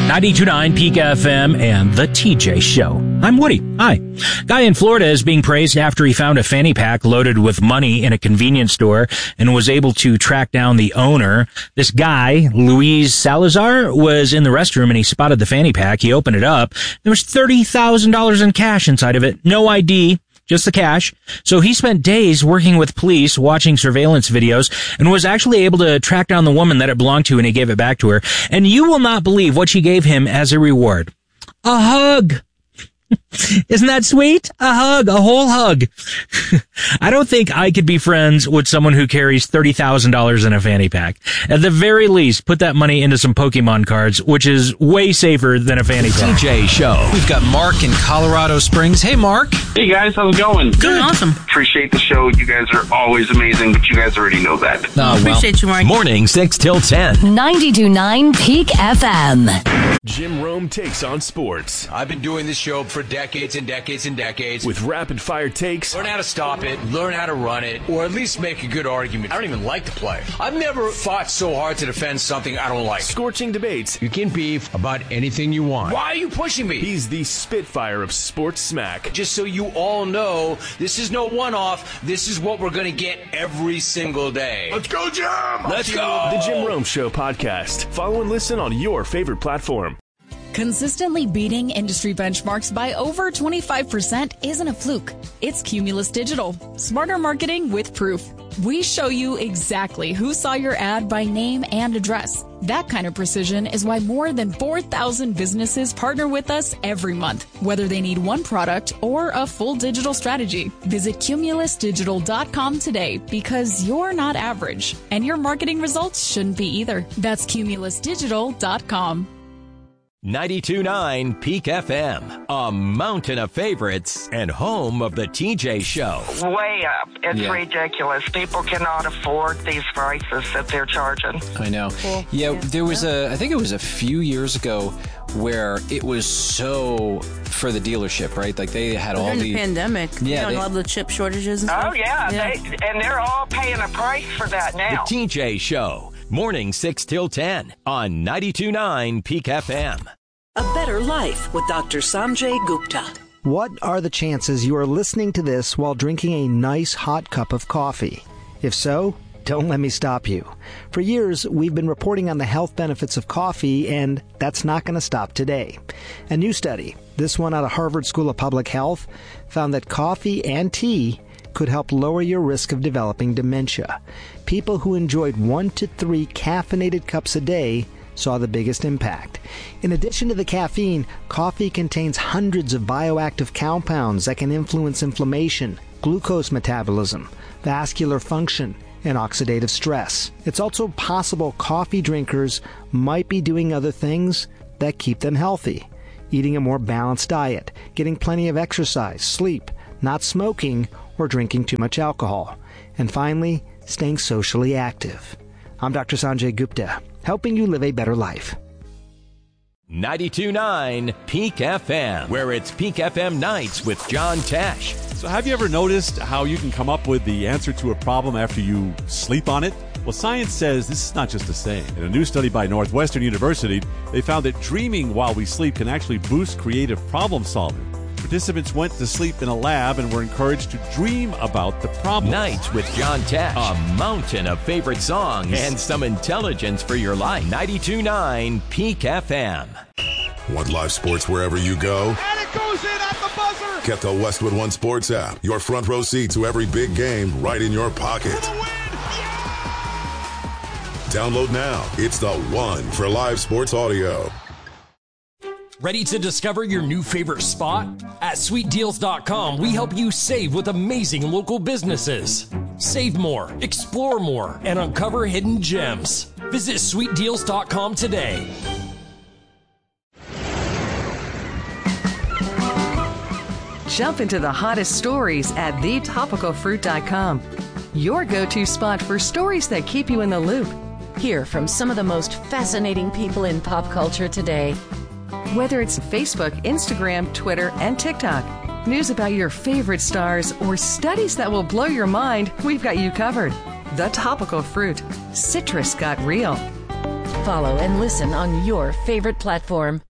92.9 Peak FM and The TJ Show. I'm Woody. Hi. Guy in Florida is being praised after he found a fanny pack loaded with money in a convenience store and was able to track down the owner. This guy, Luis Salazar, was in the restroom and he spotted the fanny pack. He opened it up. There was $30,000 in cash inside of it. No ID. Just the cash. So he spent days working with police, watching surveillance videos, and was actually able to track down the woman that it belonged to, and he gave it back to her. And you will not believe what she gave him as a reward. A hug. Isn't that sweet? A hug, a whole hug. I don't think I could be friends with someone who carries $30,000 in a fanny pack. At the very least, put that money into some Pokemon cards, which is way safer than a fanny pack. TJ Show. We've got Mark in Colorado Springs. Hey, Mark. Hey, guys. How's it going? Good. Awesome. Appreciate the show. You guys are always amazing, but you guys already know that. Appreciate you, Mark. Morning 6 till 10. 92.9 Peak FM. Jim Rome takes on sports. I've been doing this show for decades and decades and decades. With rapid-fire takes. Learn how to stop it, learn how to run it, or at least make a good argument. I don't even like to play. I've never fought so hard to defend something I don't like. Scorching debates. You can beef about anything you want. Why are you pushing me? He's the Spitfire of sports smack. Just so you all know, this is no one-off. This is what we're going to get every single day. Let's go, Jim! Let's go! The Jim Rome Show podcast. Follow and listen on your favorite platform. Consistently beating industry benchmarks by over 25% isn't a fluke. It's Cumulus Digital. Smarter marketing with proof. We show you exactly who saw your ad by name and address. That kind of precision is why more than 4,000 businesses partner with us every month, whether they need one product or a full digital strategy. Visit cumulusdigital.com today because you're not average, and your marketing results shouldn't be either. That's cumulusdigital.com. 92.9 Peak FM, a mountain of favorites and home of the TJ Show. Way up. It's ridiculous. People cannot afford these prices that they're charging. I know. There was I think it was a few years ago where it was so for the dealership, right? Like they had all the pandemic. Yeah, all the chip shortages and stuff. Oh, yeah. And they're all paying a price for that now. The TJ Show. Morning 6 till 10 on 92.9 Peak FM. A Better Life with Dr. Sanjay Gupta. What are the chances you are listening to this while drinking a nice hot cup of coffee? If so, don't let me stop you. For years, we've been reporting on the health benefits of coffee, and that's not going to stop today. A new study, this one out of Harvard School of Public Health, found that coffee and tea could help lower your risk of developing dementia. People who enjoyed 1 to 3 caffeinated cups a day saw the biggest impact. In addition to the caffeine, coffee contains hundreds of bioactive compounds that can influence inflammation, glucose metabolism, vascular function, and oxidative stress. It's also possible coffee drinkers might be doing other things that keep them healthy. Eating a more balanced diet, getting plenty of exercise, sleep, not smoking, or drinking too much alcohol. And finally, staying socially active. I'm Dr. Sanjay Gupta, helping you live a better life. 92.9 Peak FM, where it's Peak FM Nights with John Tesh. So have you ever noticed how you can come up with the answer to a problem after you sleep on it? Well, science says this is not just a saying. In a new study by Northwestern University, they found that dreaming while we sleep can actually boost creative problem solving. Participants went to sleep in a lab and were encouraged to dream about the problem. Nights with John Tesh. A mountain of favorite songs and some intelligence for your life. 92.9 Peak FM. Want live sports wherever you go? And it goes in at the buzzer! Get the Westwood One Sports app. Your front row seat to every big game right in your pocket. Download now. It's the one for live sports audio. Ready to discover your new favorite spot? At SweetDeals.com, we help you save with amazing local businesses. Save more, explore more, and uncover hidden gems. Visit SweetDeals.com today. Jump into the hottest stories at TheTopicalFruit.com. Your go-to spot for stories that keep you in the loop. Hear from some of the most fascinating people in pop culture today. Whether it's Facebook, Instagram, Twitter, and TikTok, news about your favorite stars, or studies that will blow your mind, we've got you covered. The Topical Fruit. Citrus got real. follow and listen on your favorite platform.